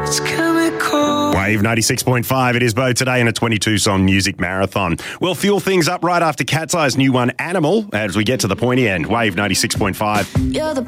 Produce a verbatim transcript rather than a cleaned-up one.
Wave ninety-six point five, it is Bo today in a twenty-two song music marathon. We'll fuel things up right after Cat's Eye's new one, Animal, as we get to the pointy end. Wave ninety-six point five. You're the